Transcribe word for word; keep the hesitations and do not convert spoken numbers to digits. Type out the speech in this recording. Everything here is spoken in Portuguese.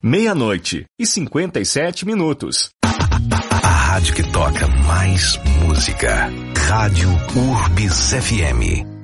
Meia-noite e cinquenta e sete minutos. A rádio que toca mais música. Rádio Urbis F M.